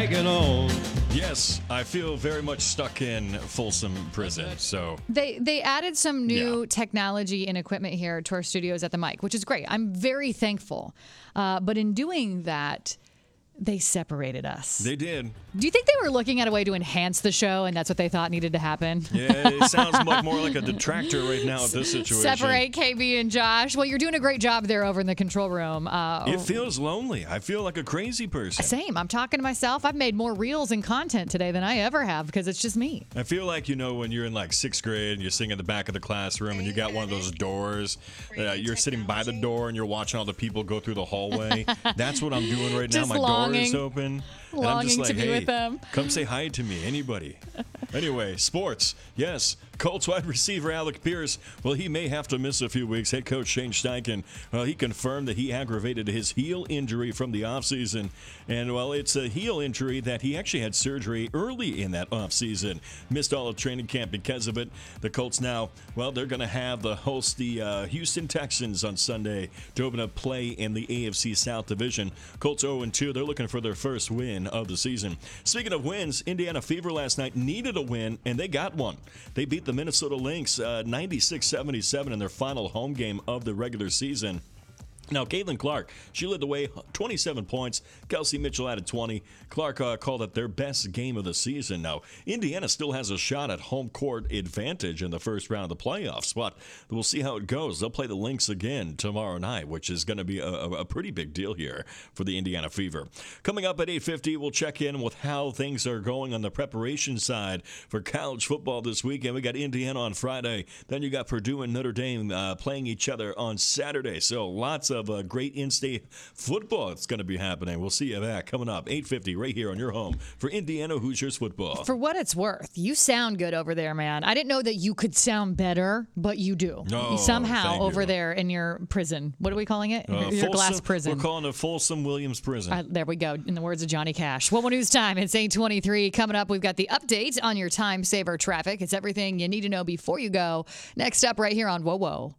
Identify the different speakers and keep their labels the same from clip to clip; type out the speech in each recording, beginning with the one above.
Speaker 1: Hanging on. Yes, I feel very much stuck in Folsom Prison. So
Speaker 2: They added some new technology and equipment here to our studios at the mic, which is great. I'm very thankful. But in doing that, they separated us.
Speaker 1: they did.
Speaker 2: Do you think they were looking at a way to enhance the show, and that's what they thought needed to happen?
Speaker 1: Yeah, it sounds more like a detractor right now at this situation.
Speaker 2: Separate KB and Josh. Well, you're doing a great job there over in the control room.
Speaker 1: It feels lonely. I feel like a crazy person.
Speaker 2: Same. I'm talking to myself. I've made more reels and content today than I ever have because it's just me.
Speaker 1: I feel like, when you're in like 6th grade and you're sitting at the back of the classroom and you got one of those doors, you're sitting by the door and you're watching all the people go through the hallway. That's what I'm doing right now.
Speaker 2: Just
Speaker 1: My door is open. And I'm just
Speaker 2: longing
Speaker 1: like,
Speaker 2: to be
Speaker 1: hey,
Speaker 2: with them.
Speaker 1: come say hi to me, anybody. Anyway, sports. Yes, Colts wide receiver Alec Pierce, well, he may have to miss a few weeks. Head coach Shane Steichen, he confirmed that he aggravated his heel injury from the offseason. And, well, it's a heel injury that he actually had surgery early in that offseason. Missed all of training camp because of it. The Colts now, well, they're going to host the Houston Texans on Sunday to open up play in the AFC South Division. Colts 0-2. They're looking for their first win of the season. Speaking of wins, Indiana Fever last night needed a win, and they got one. They beat the Minnesota Lynx 96-77 in their final home game of the regular season. Now, Caitlin Clark, she led the way, 27 points. Kelsey Mitchell added 20. Clark called it their best game of the season. Now, Indiana still has a shot at home court advantage in the first round of the playoffs, but we'll see how it goes. They'll play the Lynx again tomorrow night, which is going to be a pretty big deal here for the Indiana Fever. Coming up at 8:50, we'll check in with how things are going on the preparation side for college football this weekend. We got Indiana on Friday. Then you got Purdue and Notre Dame playing each other on Saturday. So lots of great in-state football that's going to be happening. We'll see you back coming up 8:50 right here on your home for Indiana Hoosiers football.
Speaker 2: For what it's worth, you sound good over there, man. I didn't know that you could sound better, but you do.
Speaker 1: Oh,
Speaker 2: somehow
Speaker 1: thank
Speaker 2: over
Speaker 1: you.
Speaker 2: there in your prison. What are we calling it? Your glass prison.
Speaker 1: We're calling it Folsom Williams Prison.
Speaker 2: There we go, in the words of Johnny Cash. Well, news time. It's 8:23. Coming up, we've got the update on your time saver traffic. It's everything you need to know before you go. Next up right here on Whoa Whoa.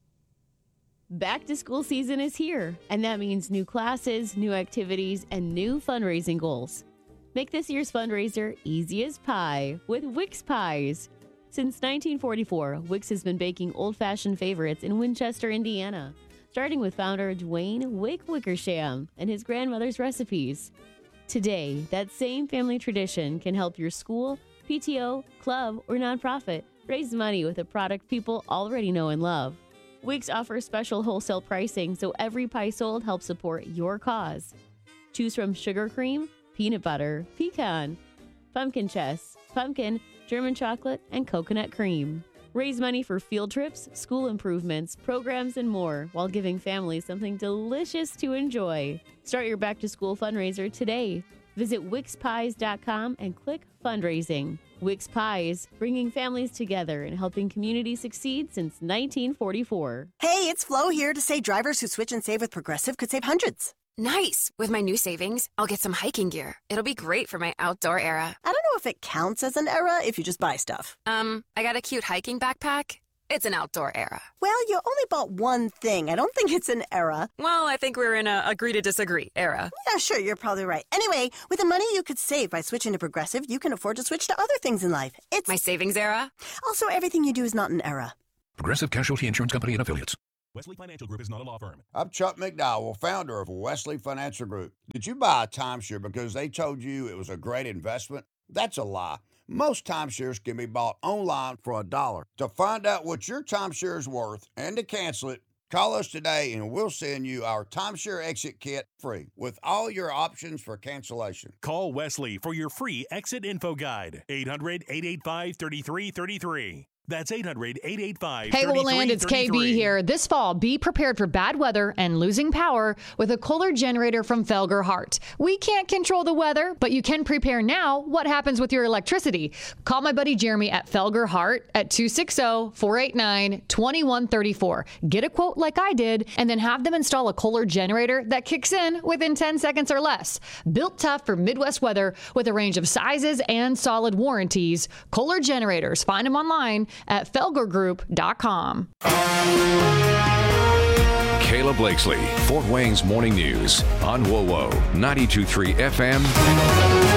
Speaker 3: Back to school season is here, and that means new classes, new activities, and new fundraising goals. Make this year's fundraiser easy as pie with Wix Pies. Since 1944, Wix has been baking old-fashioned favorites in Winchester, Indiana, starting with founder Dwayne Wick Wickersham and his grandmother's recipes. Today, that same family tradition can help your school, PTO, club, or nonprofit raise money with a product people already know and love. Wix offers special wholesale pricing, so every pie sold helps support your cause. Choose from sugar cream, peanut butter, pecan, pumpkin chess, pumpkin, German chocolate, and coconut cream. Raise money for field trips, school improvements, programs, and more while giving families something delicious to enjoy. Start your back-to-school fundraiser today. Visit WixPies.com and click Fundraising. Wix Pies, bringing families together and helping communities succeed since 1944.
Speaker 4: Hey, it's Flo here to say drivers who switch and save with Progressive could save hundreds.
Speaker 5: Nice! With my new savings, I'll get some hiking gear. It'll be great for my outdoor era.
Speaker 4: I don't know if it counts as an era if you just buy stuff.
Speaker 5: I got a cute hiking backpack. It's an outdoor era.
Speaker 4: Well, you only bought one thing. I don't think it's an era.
Speaker 5: Well, I think we're in a agree to disagree era.
Speaker 4: Yeah, sure, you're probably right. Anyway, with the money you could save by switching to Progressive, you can afford to switch to other things in life. It's
Speaker 5: My savings era?
Speaker 4: also everything you do is not an era.
Speaker 6: Progressive Casualty Insurance Company and Affiliates.
Speaker 7: Wesley Financial Group is not a law firm.
Speaker 8: I'm Chuck McDowell, founder of Wesley Financial Group. Did you buy a timeshare because they told you it was a great investment? That's a lie. Most timeshares can be bought online for $1. To find out what your timeshare is worth and to cancel it, call us today and we'll send you our timeshare exit kit free with all your options for cancellation.
Speaker 7: Call Wesley for your free exit info guide. 800-885-3333. That's 800-885-3333.
Speaker 2: Hey, Woodland, it's KB here. This fall, be prepared for bad weather and losing power with a Kohler generator from Felger Hart. We can't control the weather, but you can prepare now. What happens with your electricity? Call my buddy Jeremy at Felger Hart at 260-489-2134. Get a quote like I did, and then have them install a Kohler generator that kicks in within 10 seconds or less. Built tough for Midwest weather with a range of sizes and solid warranties. Kohler generators. Find them online at felgergroup.com.
Speaker 6: Kayla Blakesley, Fort Wayne's Morning News on WOWO 92.3 FM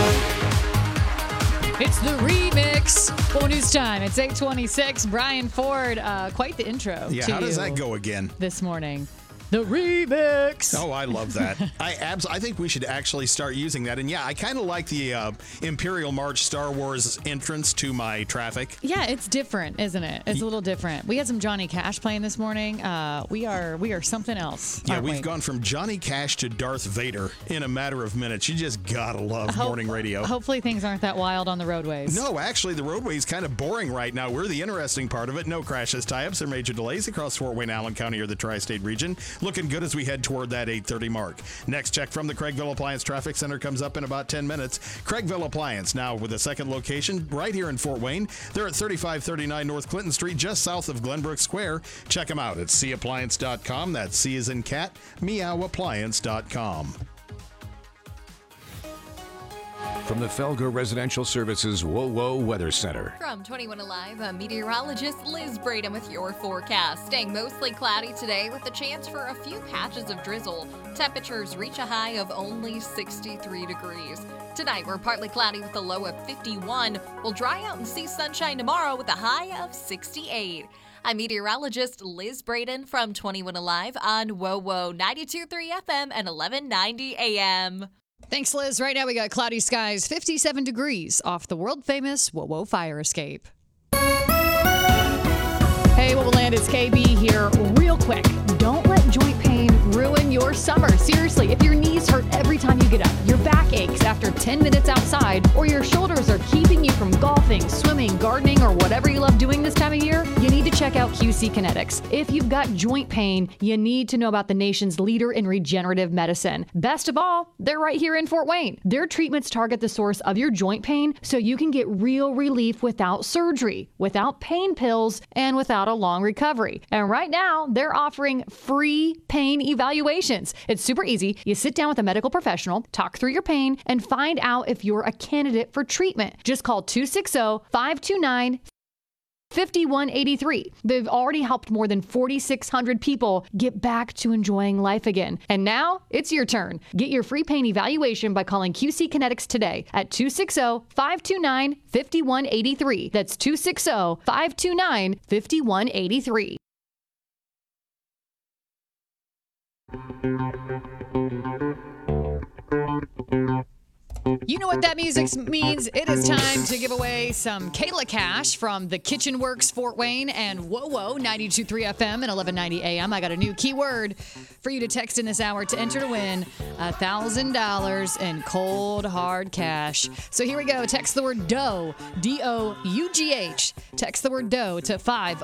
Speaker 2: It's the remix. Well, news time. It's 8:26. Brian Ford, quite the intro.
Speaker 9: Yeah,
Speaker 2: to
Speaker 9: how does
Speaker 2: you
Speaker 9: that go again?
Speaker 2: this morning? The remix.
Speaker 9: Oh, I love that. I think we should actually start using that. And yeah, I kind of like the Imperial March Star Wars entrance to my traffic.
Speaker 2: Yeah, it's different, isn't it? It's a little different. We had some Johnny Cash playing this morning. We are something else.
Speaker 9: Yeah,
Speaker 2: aren't
Speaker 9: we've
Speaker 2: we?
Speaker 9: gone from Johnny Cash to Darth Vader in a matter of minutes. You just gotta love morning radio.
Speaker 2: Hopefully things aren't that wild on the roadways.
Speaker 9: No, actually, the roadway is kind of boring right now. We're the interesting part of it. No crashes, tie-ups, or major delays across Fort Wayne, Allen County, or the tri-state region. Looking good as we head toward that 8:30 mark. Next check from the Craigville Appliance Traffic Center comes up in about 10 minutes. Craigville Appliance, now with a second location right here in Fort Wayne. They're at 3539 North Clinton Street, just south of Glenbrook Square. Check them out at cappliance.com. That's C as in cat, meowappliance.com.
Speaker 6: From the Felger Residential Services WOWO Weather Center.
Speaker 10: From 21 Alive, I'm meteorologist Liz Braden with your forecast. Staying mostly cloudy today with a chance for a few patches of drizzle. Temperatures reach a high of only 63 degrees. Tonight, we're partly cloudy with a low of 51. We'll dry out and see sunshine tomorrow with a high of 68. I'm meteorologist Liz Braden from 21 Alive on WOWO 92.3 FM and 1190 AM.
Speaker 2: Thanks, Liz. Right now we got cloudy skies, 57 degrees off the world-famous WOWO fire escape. Hey, WOWO Land, it's KB here. Real quick, don't let joint pain ruin your summer. Seriously, if your knees hurt every time you get up, your back aches after 10 minutes outside, or your shoulders are keeping you from golfing, swimming, gardening, or whatever you love doing this time of year, you need to check out QC Kinetics. If you've got joint pain, you need to know about the nation's leader in regenerative medicine. Best of all, they're right here in Fort Wayne. Their treatments target the source of your joint pain so you can get real relief without surgery, without pain pills, and without a long recovery. And right now, they're offering free pain evaluations. It's super easy. You sit down with a medical professional, talk through your pain, and find out if you're a candidate for treatment. Just call 260-529-5183. They've already helped more than 4,600 people get back to enjoying life again. And now it's your turn. Get your free pain evaluation by calling QC Kinetics today at 260-529-5183. That's 260-529-5183. You know what that music means. It is time to give away some Kayla cash from the Kitchen Works Fort Wayne and WOWO 92.3 FM and 1190 AM. I got a new keyword for you to text in this hour to enter to win $1,000 in cold, hard cash. So here we go. Text the word DOUGH, D-O-U-G-H. Text the word DOUGH to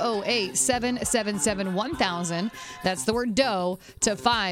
Speaker 2: 508-777-1000. That's the word DOUGH to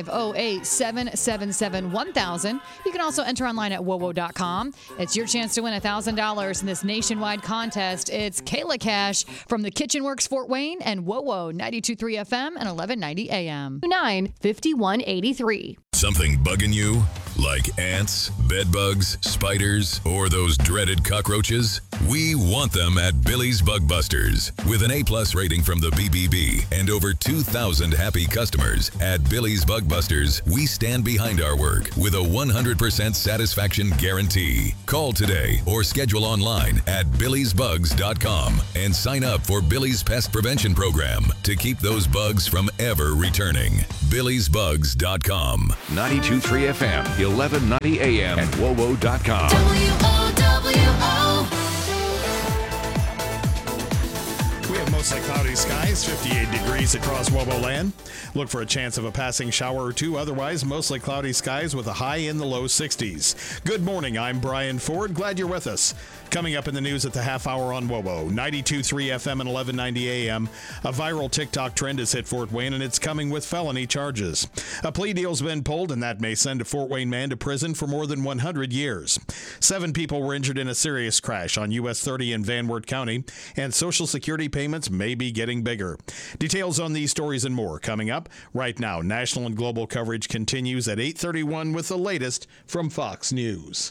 Speaker 2: 508-777-1000. You can also enter online at WOWO.com. It's your chance to win $1,000 in this nationwide contest. It's Kayla Cash from the Kitchen Works Fort Wayne and WOWO 92.3 FM and 1190 AM. 95183.
Speaker 11: Something bugging you? Like ants, bedbugs, spiders, or those dreaded cockroaches? We want them at Billy's Bug Busters. With an A+ rating from the BBB and over 2,000 happy customers, at Billy's Bug Busters, we stand behind our work with a 100% satisfaction guarantee. Call today or schedule online at billysbugs.com and sign up for Billy's Pest Prevention Program to keep those bugs from ever returning. billysbugs.com.
Speaker 6: 92.3 FM, 1190 AM, and WOWO.com.
Speaker 9: We have mostly cloudy skies, 58 degrees across WOWO land. Look for a chance of a passing shower or two. Otherwise, mostly cloudy skies with a high in the low 60s. Good morning. I'm Brian Ford. Glad you're with us. Coming up in the news at the half hour on WOWO, 92.3 FM and 1190 AM. A viral TikTok trend has hit Fort Wayne, and it's coming with felony charges. A plea deal's been pulled, and that may send a Fort Wayne man to prison for more than 100 years. 7 people were injured in a serious crash on US 30 in Van Wert County, and Social Security payments may be getting bigger. Details on these stories and more coming up right now. National and global coverage continues at 8:31 with the latest from Fox News.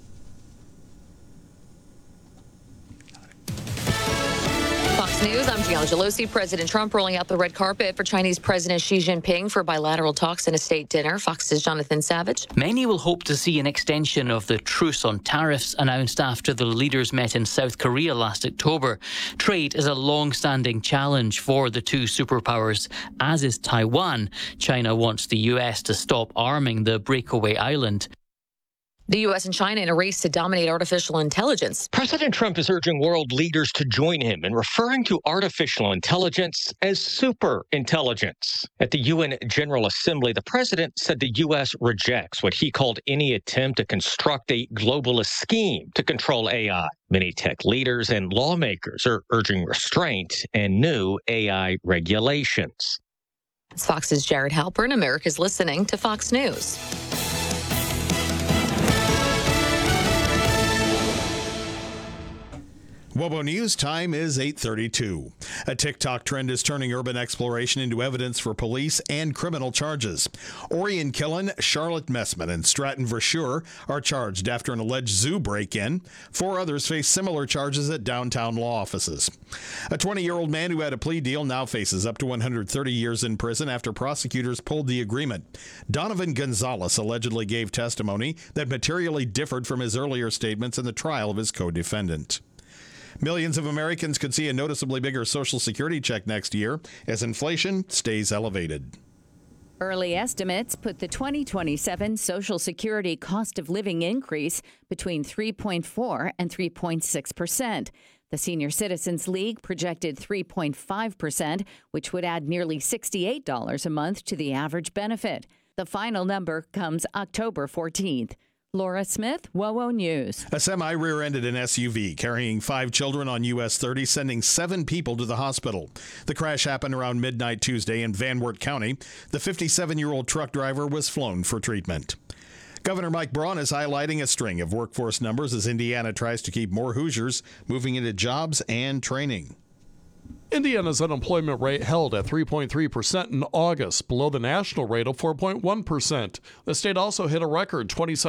Speaker 12: Fox News, I'm Gianna Nancy Pelosi, President Trump rolling out the red carpet for Chinese President Xi Jinping for bilateral talks and a state dinner. Fox's Jonathan Savage.
Speaker 13: Many will hope to see an extension of the truce on tariffs announced after the leaders met in South Korea last October. Trade is a long-standing challenge for the two superpowers, as is Taiwan. China wants the U.S. to stop arming the breakaway island.
Speaker 12: The U.S. and China in a race to dominate artificial intelligence.
Speaker 14: President Trump is urging world leaders to join him in referring to artificial intelligence as super intelligence. At the UN General Assembly, the president said the U.S. rejects what he called any attempt to construct a globalist scheme to control AI. Many tech leaders and lawmakers are urging restraint and new AI regulations.
Speaker 12: It's Fox's Jared Halpern. America's listening to Fox News.
Speaker 9: WOBO News time is 8:32. A TikTok trend is turning urban exploration into evidence for police and criminal charges. Orion Killen, Charlotte Messman, and Stratton Verschure are charged after an alleged zoo break-in. 4 others face similar charges at downtown law offices. A 20-year-old man who had a plea deal now faces up to 130 years in prison after prosecutors pulled the agreement. Donovan Gonzalez allegedly gave testimony that materially differed from his earlier statements in the trial of his co-defendant. Millions of Americans could see a noticeably bigger Social Security check next year as inflation stays elevated.
Speaker 15: Early estimates put the 2027 Social Security cost of living increase between 3.4 and 3.6%. The Senior Citizens League projected 3.5%, which would add nearly $68 a month to the average benefit. The final number comes October 14th. Laura Smith, WOWO News.
Speaker 9: A semi rear-ended an SUV carrying 5 children on US 30, sending 7 people to the hospital. The crash happened around midnight Tuesday in Van Wert County. The 57-year-old truck driver was flown for treatment. Governor Mike Braun is highlighting a string of workforce numbers as Indiana tries to keep more Hoosiers moving into jobs and training.
Speaker 16: Indiana's unemployment rate held at 3.3% in August, below the national rate of 4.1%. The state also hit a record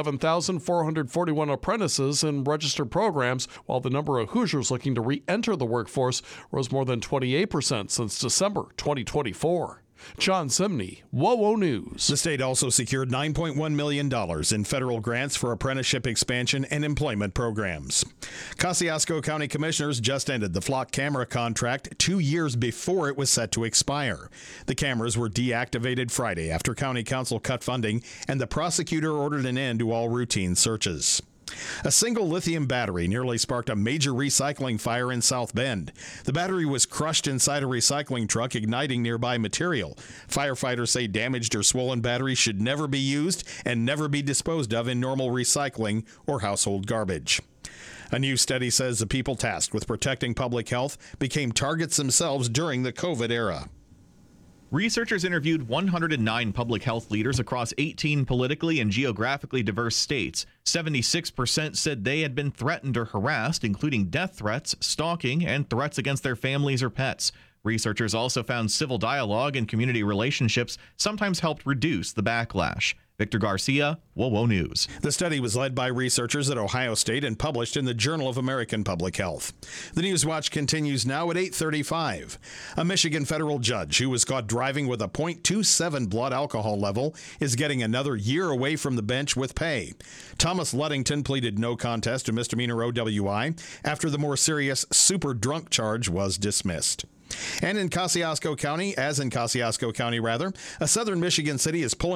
Speaker 16: 27,441 apprentices in registered programs, while the number of Hoosiers looking to re-enter the workforce rose more than 28% since December 2024. John Simney, WOWO News.
Speaker 9: The state also secured $9.1 million in federal grants for apprenticeship expansion and employment programs. Kosciuszko County Commissioners just ended the flock camera contract 2 years before it was set to expire. The cameras were deactivated Friday after County Council cut funding and the prosecutor ordered an end to all routine searches. A single lithium battery nearly sparked a major recycling fire in South Bend. The battery was crushed inside a recycling truck, igniting nearby material. Firefighters say damaged or swollen batteries should never be used and never be disposed of in normal recycling or household garbage. A new study says the people tasked with protecting public health became targets themselves during the COVID era.
Speaker 17: Researchers interviewed 109 public health leaders across 18 politically and geographically diverse states. 76% said they had been threatened or harassed, including death threats, stalking, and threats against their families or pets. Researchers also found civil dialogue and community relationships sometimes helped reduce the backlash. Victor Garcia, WOWO News.
Speaker 9: The study was led by researchers at Ohio State and published in the Journal of American Public Health. The News Watch continues now at 8:35. A Michigan federal judge who was caught driving with a .27 blood alcohol level is getting another year away from the bench with pay. Thomas Ludington pleaded no contest to misdemeanor OWI after the more serious super drunk charge was dismissed. And in Kosciuszko County, a southern Michigan city is pulling